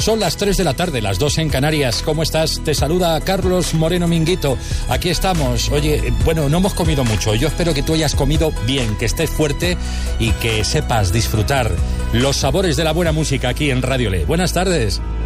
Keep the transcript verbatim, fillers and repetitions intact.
Son las tres de la tarde, las dos en Canarias. ¿Cómo estás? Te saluda Carlos Moreno Minguito. Aquí estamos. Oye, bueno, no hemos comido mucho. Yo espero que tú hayas comido bien, que estés fuerte y que sepas disfrutar los sabores de la buena música aquí en Radio Le. Buenas tardes.